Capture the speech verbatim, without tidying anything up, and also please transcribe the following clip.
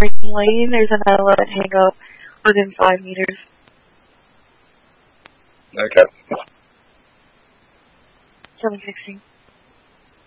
Racing Lane. There's a nine eleven hang up within five meters. Okay. seven sixteen.